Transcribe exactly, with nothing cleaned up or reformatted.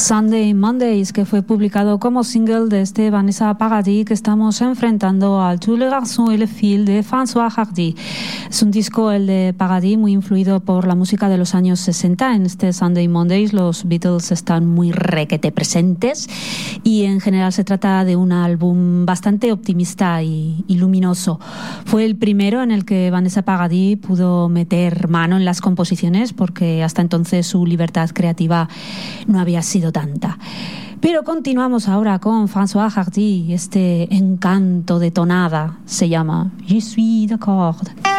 Sunday Mondays, que fue publicado como single de este Vanessa Paradis que estamos enfrentando al Tous les garçons et les filles de François Hardy. Es un disco, el de Paradis, muy influido por la música de los años sesenta. En este Sunday Mondays los Beatles están muy requete presentes y en general se trata de un álbum bastante optimista y, y luminoso. Fue el primero en el que Vanessa Paradis pudo meter mano en las composiciones porque hasta entonces su libertad creativa no había sido tanta. Pero continuamos ahora con François Hardy. Este encanto de tonada se llama Je suis d'accord.